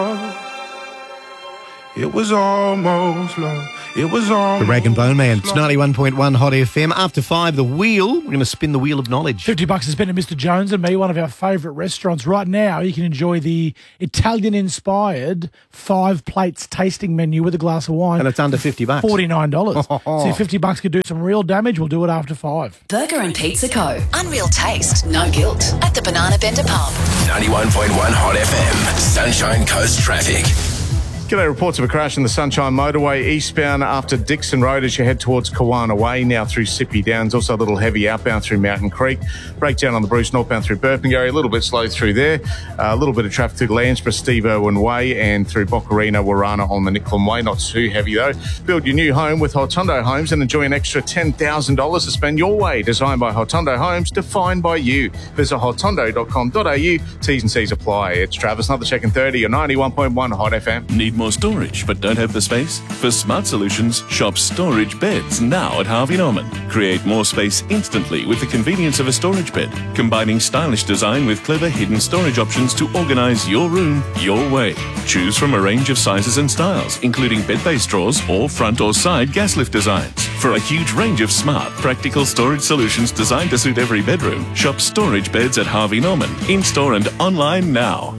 It was almost love. It was almost... The Rag and Bone Man. It's 91.1 Hot FM. After 5, The Wheel. We're going to spin the Wheel of Knowledge. $50 is spent at Mr. Jones and Me, one of our favourite restaurants. Right now, you can enjoy the Italian-inspired 5 plates tasting menu with a glass of wine. And it's under $50. $49. So $50 could do some real damage. We'll do it after 5. Burger and Pizza Co. Unreal taste, no guilt. At the Banana Bender Pub. 91.1 Hot FM. Sunshine Coast traffic. G'day, reports of a crash in the Sunshine Motorway eastbound after Dixon Road as you head towards Kawana Way, now through Sippy Downs. Also a little heavy outbound through Mountain Creek. Breakdown on the Bruce northbound through Burpengary, a little bit slow through there. A little bit of traffic through Landsborough, Steve Irwin Way and through Boccarina, Warana on the Nicklin Way. Not too heavy though. Build your new home with Hotondo Homes and enjoy an extra $10,000 to spend your way. Designed by Hotondo Homes, defined by you. Visit hotondo.com.au. T's and C's apply. It's Travis, another check in 30 or 91.1 Hot FM. Need more storage but don't have the space? For Smart Solutions, shop Storage Beds now at Harvey Norman. Create more space instantly with the convenience of a storage bed, combining stylish design with clever hidden storage options to organise your room your way. Choose from a range of sizes and styles, including bed-based drawers or front or side gas lift designs. For a huge range of smart, practical storage solutions designed to suit every bedroom, shop Storage Beds at Harvey Norman, in-store and online now.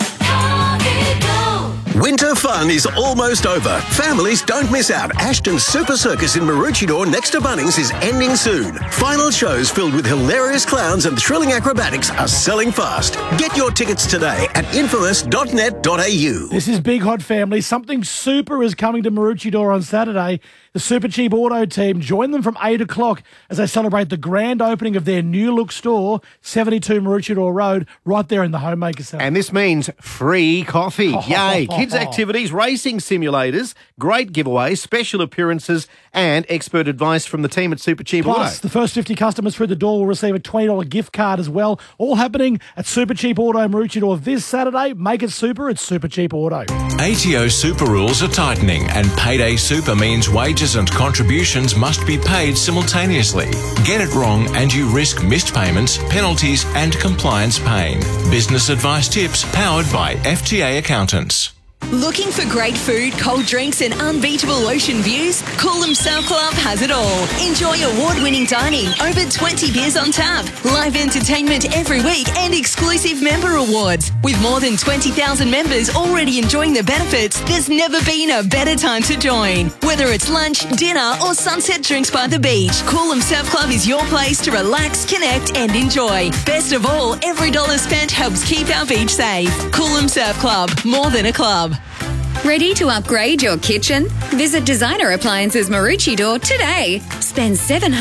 Winter fun is almost over. Families, don't miss out. Ashton's Super Circus in Maroochydore next to Bunnings is ending soon. Final shows filled with hilarious clowns and thrilling acrobatics are selling fast. Get your tickets today at infamous.net.au. This is Big Hot Family. Something super is coming to Maroochydore on Saturday. The Super Cheap Auto team join them from 8 o'clock as they celebrate the grand opening of their new look store, 72 Maroochydore Road, right there in the Homemaker Centre. And this means free coffee. Yay. Kids activities, racing simulators, great giveaways, special appearances and expert advice from the team at Super Cheap Auto. Plus, the first 50 customers through the door will receive a $20 gift card as well. All happening at Super Cheap Auto Maroochydore this Saturday. Make it super. It's Super Cheap Auto. ATO super rules are tightening and payday super means wages and contributions must be paid simultaneously. Get it wrong and you risk missed payments, penalties and compliance pain. Business advice tips powered by FTA Accountants. Looking for great food, cold drinks and unbeatable ocean views? Coolum Surf Club has it all. Enjoy award-winning dining, over 20 beers on tap, live entertainment every week and exclusive member awards. With more than 20,000 members already enjoying the benefits, there's never been a better time to join. Whether it's lunch, dinner or sunset drinks by the beach, Coolum Surf Club is your place to relax, connect and enjoy. Best of all, every dollar spent helps keep our beach safe. Coolum Surf Club, more than a club. Ready to upgrade your kitchen? Visit Designer Appliances Maroochydore today. Spend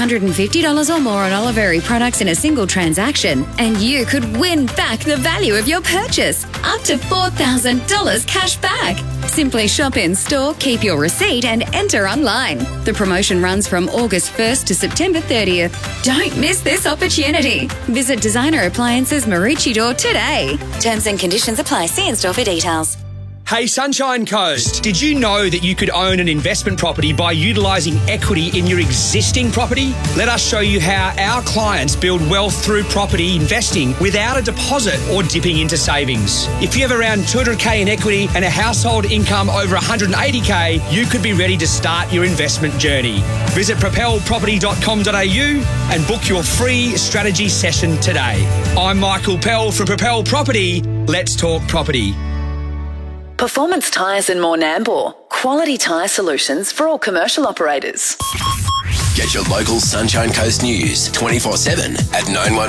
$750 or more on Oliveri products in a single transaction and you could win back the value of your purchase. Up to $4,000 cash back. Simply shop in store, keep your receipt and enter online. The promotion runs from August 1st to September 30th. Don't miss this opportunity. Visit Designer Appliances Maroochydore today. Terms and conditions apply. See in store for details. Hey Sunshine Coast, did you know that you could own an investment property by utilising equity in your existing property? Let us show you how our clients build wealth through property investing without a deposit or dipping into savings. If you have around $200K in equity and a household income over $180K, you could be ready to start your investment journey. Visit propelproperty.com.au and book your free strategy session today. I'm Michael Pell from Propel Property. Let's talk property. Performance Tyres and More Nambour. Quality tyre solutions for all commercial operators. Get your local Sunshine Coast news 24/7 at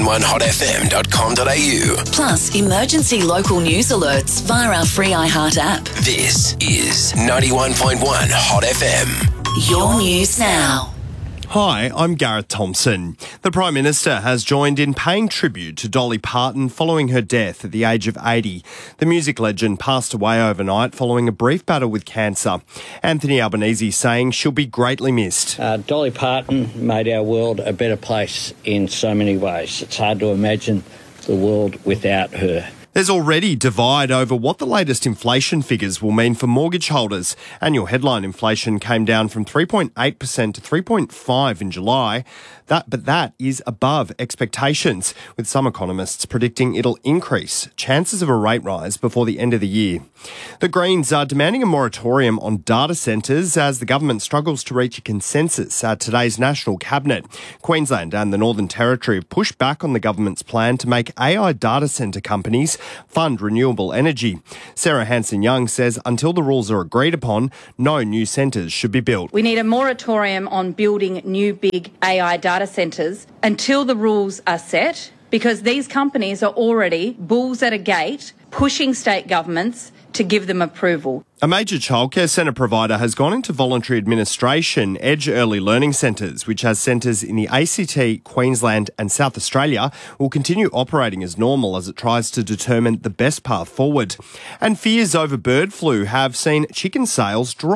911hotfm.com.au. Plus, emergency local news alerts via our free iHeart app. This is 91.1 Hot FM. Your news now. Hi, I'm Gareth Thompson. The Prime Minister has joined in paying tribute to Dolly Parton following her death at the age of 80. The music legend passed away overnight following a brief battle with cancer. Anthony Albanese saying she'll be greatly missed. Dolly Parton made our world a better place in so many ways. It's hard to imagine the world without her. There's already divide over what the latest inflation figures will mean for mortgage holders. Annual headline inflation came down from 3.8% to 3.5% in July. But that is above expectations, with some economists predicting it'll increase chances of a rate rise before the end of the year. The Greens are demanding a moratorium on data centres as the government struggles to reach a consensus at today's National Cabinet. Queensland and the Northern Territory have pushed back on the government's plan to make AI data centre companies fund renewable energy. Sarah Hanson-Young says until the rules are agreed upon, no new centres should be built. We need a moratorium on building new big AI data centres until the rules are set, because these companies are already bulls at a gate pushing state governments to give them approval. A major childcare centre provider has gone into voluntary administration. Edge Early Learning Centres, which has centres in the ACT, Queensland and South Australia, will continue operating as normal as it tries to determine the best path forward. And fears over bird flu have seen chicken sales drop.